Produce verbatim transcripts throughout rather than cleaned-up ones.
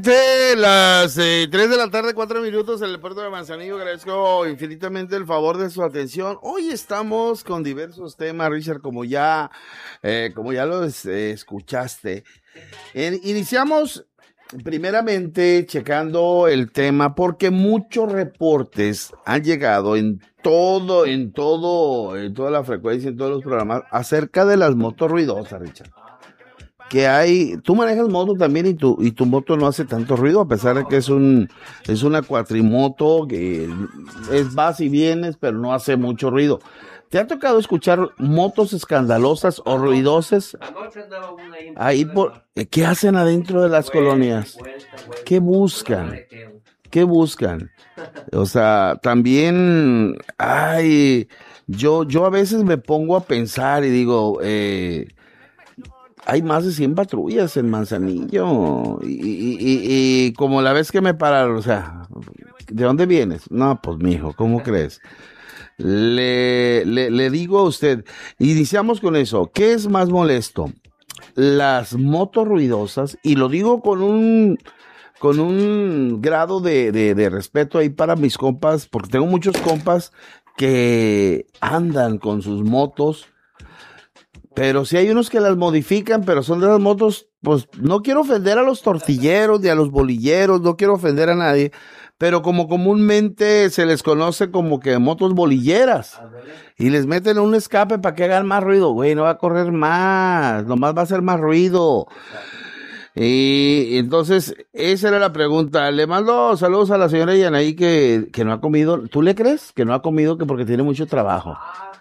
De las eh, tres de la tarde, cuatro minutos en el puerto de Manzanillo. Agradezco infinitamente el favor de su atención. Hoy estamos con diversos temas, Richard, como ya, eh, como ya lo eh, escuchaste. Eh, iniciamos primeramente checando el tema porque muchos reportes han llegado en todo, en todo, en toda la frecuencia, en todos los programas acerca de las motos ruidosas, Richard. Que hay, tú manejas moto también y tu, y tu moto no hace tanto ruido, a pesar de que es un, es una cuatrimoto que es vas y vienes, pero no hace mucho ruido. ¿Te ha tocado escuchar motos escandalosas o ruidosas? Ahí por, ¿qué hacen adentro de las colonias? ¿Qué buscan? ¿Qué buscan? O sea, también, ay, yo, yo a veces me pongo a pensar y digo, eh, hay más de cien patrullas en Manzanillo y, y, y, y como la vez que me pararon, o sea, ¿de dónde vienes? No, pues mijo, ¿cómo crees? Le, le, le digo a usted, iniciamos con eso, ¿qué es más molesto? Las motos ruidosas, y lo digo con un, con un grado de, de, de respeto ahí para mis compas, porque tengo muchos compas que andan con sus motos. Pero sí hay unos que las modifican, pero son de las motos, pues no quiero ofender a los tortilleros ni a los bolilleros, no quiero ofender a nadie, pero como comúnmente se les conoce como que motos bolilleras y les meten un escape para que hagan más ruido, güey, no va a correr más, nomás va a hacer más ruido. Y entonces, esa era la pregunta. Le mando saludos a la señora Yanaí que, que no ha comido. ¿Tú le crees que no ha comido que porque tiene mucho trabajo?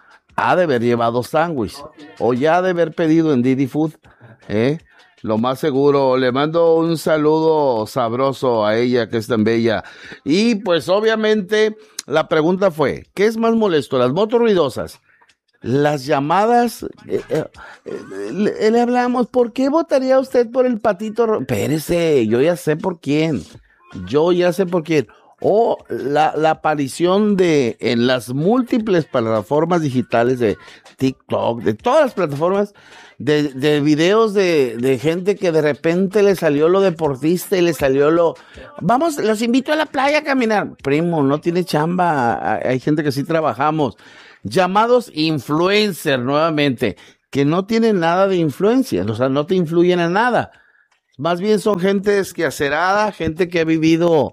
Ha de haber llevado sándwich o ya ha de haber pedido en Didi Food, ¿eh? Lo más seguro. Le mando un saludo sabroso a ella que es tan bella. Y pues obviamente la pregunta fue, ¿qué es más molesto? ¿Las motos ruidosas? Las llamadas, eh, eh, eh, le, le hablamos, ¿por qué votaría usted por el patito? Ro-? Espérese, yo ya sé por quién. Yo ya sé por quién. O la, la aparición de, en las múltiples plataformas digitales de TikTok, de todas las plataformas, de, de videos de, de gente que de repente le salió lo deportista y le salió lo, vamos, los invito a la playa a caminar. Primo, no tiene chamba, hay gente que sí trabajamos. Llamados influencers nuevamente, que no tienen nada de influencia, o sea, no te influyen a nada. Más bien son gente esquacerada, gente que ha vivido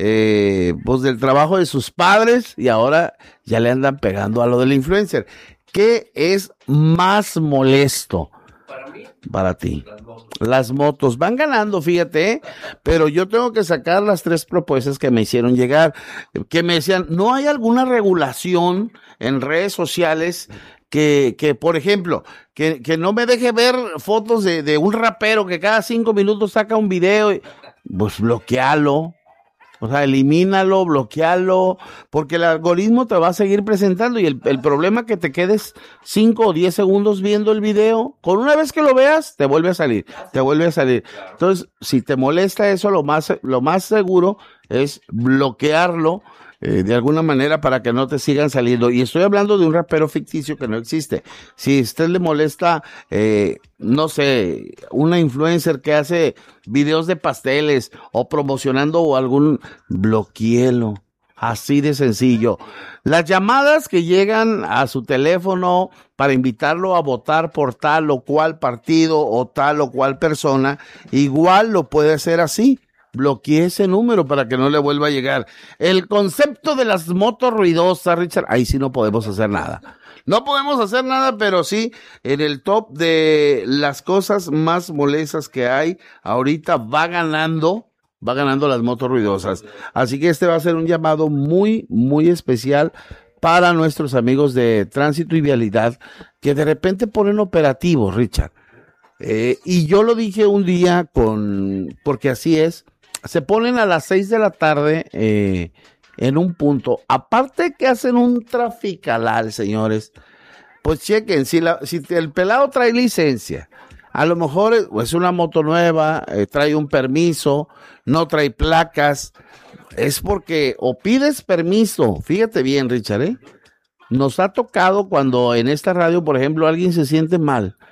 eh, pues del trabajo de sus padres y ahora ya le andan pegando a lo del influencer. ¿Qué es más molesto para mí? Para ti. Las motos. Las motos van ganando, fíjate, ¿eh? Pero yo tengo que sacar las tres propuestas que me hicieron llegar, que me decían, ¿no hay alguna regulación en redes sociales que, que por ejemplo, que, que no me deje ver fotos de, de un rapero que cada cinco minutos saca un video? Y, pues bloquealo, o sea, elimínalo, bloquealo, porque el algoritmo te va a seguir presentando y el, el problema es que te quedes cinco o diez segundos viendo el video, con una vez que lo veas, te vuelve a salir, te vuelve a salir. Entonces, si te molesta eso, lo más, lo más seguro es bloquearlo, Eh, de alguna manera para que no te sigan saliendo. Y estoy hablando de un rapero ficticio que no existe. Si a usted le molesta, eh, no sé, una influencer que hace videos de pasteles o promocionando algún, bloquéelo. Así de sencillo. Las llamadas que llegan a su teléfono para invitarlo a votar por tal o cual partido o tal o cual persona, igual lo puede hacer así. Bloqueé ese número para que no le vuelva a llegar. El concepto de las motos ruidosas, Richard, ahí sí no podemos hacer nada. No podemos hacer nada, pero sí, en el top de las cosas más molestas que hay, ahorita va ganando, va ganando las motos ruidosas. Así que este va a ser un llamado muy, muy especial para nuestros amigos de Tránsito y Vialidad, que de repente ponen operativos, Richard. Eh, y yo lo dije un día con, porque así es, se ponen a las seis de la tarde eh, en un punto, aparte que hacen un traficalal, señores, pues chequen, si, la, si el pelado trae licencia, a lo mejor es, es una moto nueva, eh, trae un permiso, no trae placas, es porque o pides permiso, fíjate bien, Richard, ¿eh? Nos ha tocado cuando en esta radio, por ejemplo, alguien se siente mal,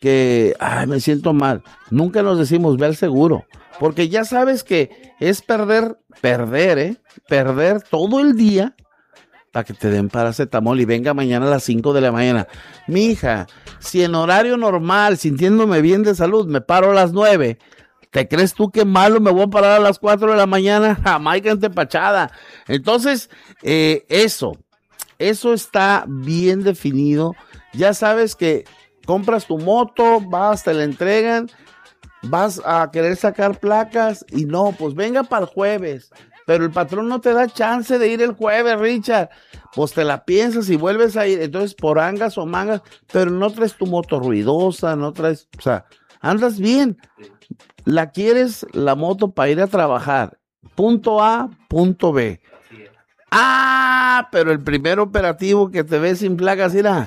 que, ay, me siento mal. Nunca nos decimos, ve al seguro. Porque ya sabes que es perder, perder, ¿eh? Perder todo el día para que te den paracetamol y venga mañana a las cinco de la mañana. Mija, si en horario normal, sintiéndome bien de salud, me paro a las nueve, ¿te crees tú que malo me voy a parar a las cuatro de la mañana? Jamaica entepachada. Entonces, eh, eso, eso está bien definido. Ya sabes que compras tu moto, vas, te la entregan, vas a querer sacar placas y no, pues venga para el jueves. Pero el patrón no te da chance de ir el jueves, Richard. Pues te la piensas y vuelves a ir. Entonces, por angas o mangas, pero no traes tu moto ruidosa, no traes, o sea, andas bien. La quieres, la moto, para ir a trabajar. Punto A, punto B. Ah, pero el primer operativo que te ves sin placas, mira.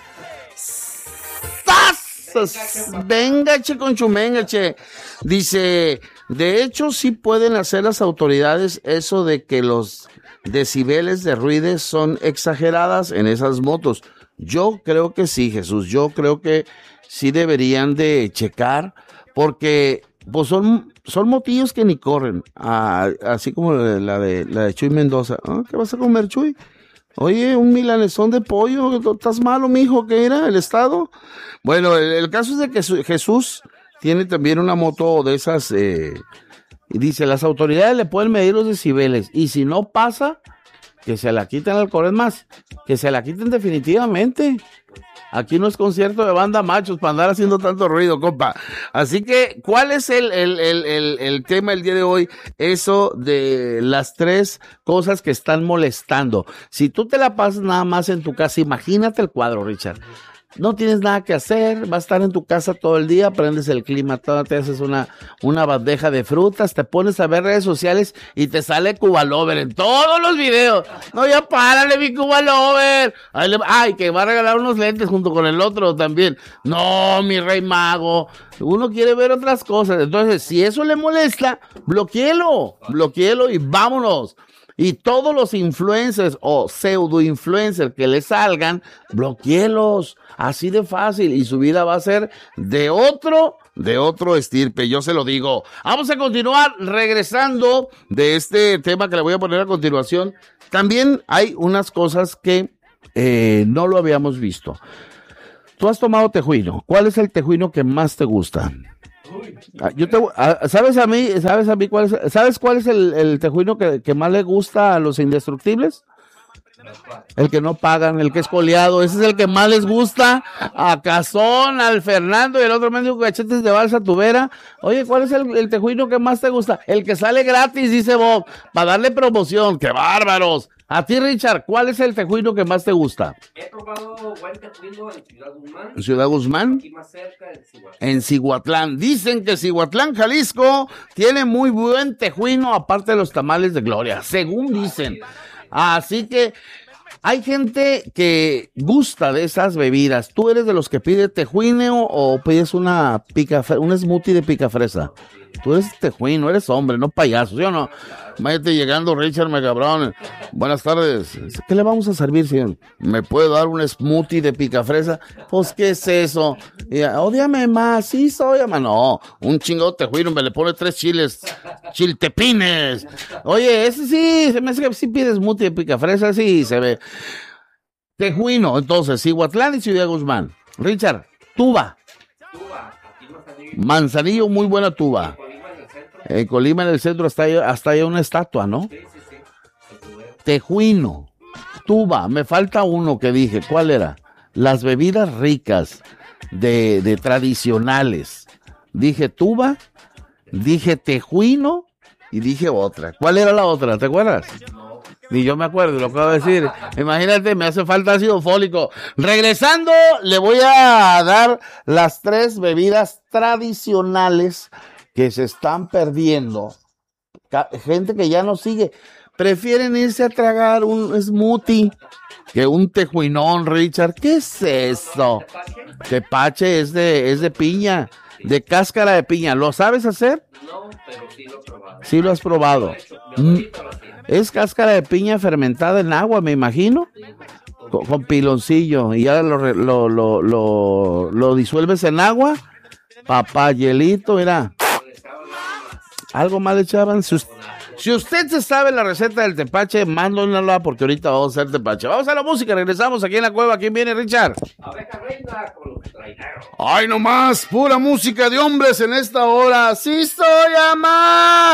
¡Sas! Venga, che, con chumenga, che. Dice, de hecho, sí pueden hacer las autoridades eso de que los decibeles de ruido son exageradas en esas motos. Yo creo que sí, Jesús. Yo creo que sí deberían de checar, porque pues son, son motillos que ni corren. Ah, así como la de, la de Chuy Mendoza. ¿Ah, ¿qué vas a comer, Chuy? Oye, un milanesón de pollo, ¿estás malo, mijo? ¿Qué era? ¿El estado? Bueno, el, el caso es de que Jesús tiene también una moto de esas, eh, y dice, las autoridades le pueden medir los decibeles, y si no pasa, que se la quiten al correr más, que se la quiten definitivamente. Aquí no es concierto de banda machos para andar haciendo tanto ruido, compa. Así que, ¿cuál es el, el, el, el, el tema el día de hoy? Eso de las tres cosas que están molestando. Si tú te la pasas nada más en tu casa, imagínate el cuadro, Richard. No tienes nada que hacer, vas a estar en tu casa todo el día, prendes el clima, todo, te haces una, una bandeja de frutas, te pones a ver redes sociales y te sale Cuba Lover en todos los videos. No, ya párale, mi Cuba Lover. Ay, le, ay, que va a regalar unos lentes junto con el otro también. No, mi rey mago. Uno quiere ver otras cosas. Entonces, si eso le molesta, bloquéelo, bloquéelo y vámonos. Y todos los influencers o pseudo influencers que le salgan, bloquéelos, así de fácil, y su vida va a ser de otro, de otro estirpe, yo se lo digo. Vamos a continuar regresando de este tema que le voy a poner a continuación. También hay unas cosas que eh, no lo habíamos visto. Tú has tomado tejuino. ¿Cuál es el tejuino que más te gusta? Yo te, ¿sabes a mí, sabes a mí cuál es, sabes cuál es el, el tejuino que, que más le gusta a los indestructibles? El que no pagan, el que es coleado, ese es el que más les gusta a Cazón, al Fernando y el otro mendigo cachetes de balsa tubera. Oye, ¿cuál es el, el tejuino que más te gusta? El que sale gratis, dice Bob, para darle promoción. ¡Qué bárbaros! A ti, Richard, ¿cuál es el tejuino que más te gusta? He probado buen tejuino en Ciudad Guzmán. ¿En Ciudad Guzmán? Aquí más cerca, en Cihuatlán. En Cihuatlán. Dicen que Cihuatlán, Jalisco, tiene muy buen tejuino, aparte de los tamales de gloria, según dicen. Así que hay gente que gusta de esas bebidas. ¿Tú eres de los que pide tejuino o pides una pica, un smoothie de pica fresa? Tú eres tejuino, eres hombre, no payaso, ¿sí o no? Váyate llegando, Richard, me cabrón. Buenas tardes. ¿Qué le vamos a servir, señor? ¿Me puede dar un smoothie de picafresa? Pues, ¿qué es eso? Y, ódiame más, sí, soy, ama. No, un chingado tejuino, me le pone tres chiles, chiltepines. Oye, ese sí, se me hace que sí pide smoothie de picafresa, sí, se ve. Tejuino, entonces, Cihuatlán y Ciudad Guzmán. Richard, tuba. Tuba, aquí Manzanillo. Manzanillo, muy buena tuba. En Colima, en el centro, hasta ahí, hasta ahí una estatua, ¿no? Sí, sí, sí. Tejuino, tuba, me falta uno que dije, ¿cuál era? Las bebidas ricas, de, de tradicionales. Dije tuba, dije tejuino y dije otra. ¿Cuál era la otra? ¿Te acuerdas? Ni yo me acuerdo, lo acabo de decir. Imagínate, me hace falta ácido fólico. Regresando, le voy a dar las tres bebidas tradicionales que se están perdiendo. Gente que ya no sigue. Prefieren irse a tragar un smoothie que un tejuinón, Richard. ¿Qué es eso? Tepache es de, es de piña, de cáscara de piña. ¿Lo sabes hacer? No, pero sí lo he probado. Sí lo has probado. Mm. Es cáscara de piña fermentada en agua, me imagino. Con, con piloncillo. Y ya lo, lo, lo, lo, lo disuelves en agua. Papayelito, era. Le echaban nada más. Algo más le echaban. Si, us- Chocolate. si usted se sabe la receta del tepache, mándonosla porque ahorita vamos a hacer tepache. Vamos a la música, regresamos aquí en la cueva. ¿Quién viene, Richard? Abeja reina con los traineros. Ay, nomás, pura música de hombres en esta hora. Sí, soy amar.